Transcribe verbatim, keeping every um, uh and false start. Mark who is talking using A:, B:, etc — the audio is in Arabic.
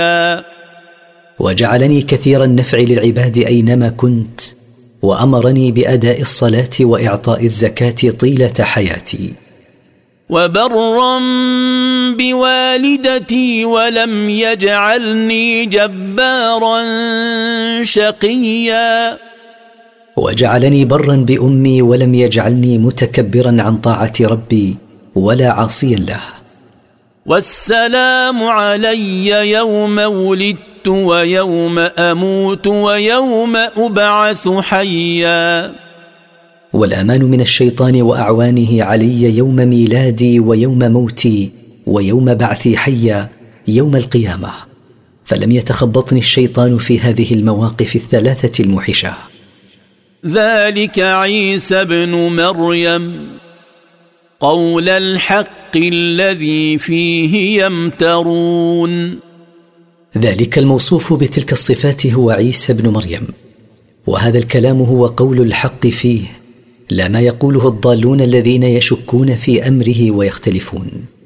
A: وجعلني كثير النفع للعباد أينما كنت، وأمرني بأداء الصلاة وإعطاء الزكاة طيلة حياتي.
B: وبرا بوالدتي ولم يجعلني جبارا شقيا.
A: وجعلني برا بأمي ولم يجعلني متكبرا عن طاعة ربي ولا عاصيا له.
B: والسلام علي يوم ولدت ويوم أموت ويوم أبعث حيا.
A: والأمان من الشيطان وأعوانه علي يوم ميلادي ويوم موتي ويوم بعثي حيا يوم القيامة، فلم يتخبطني الشيطان في هذه المواقف الثلاثة الموحشة.
B: ذلك عيسى ابن مريم قول الحق الذي فيه يمترون.
A: ذلك الموصوف بتلك الصفات هو عيسى ابن مريم، وهذا الكلام هو قول الحق فيه، لا ما يقوله الضالون الذين يشكون في أمره ويختلفون.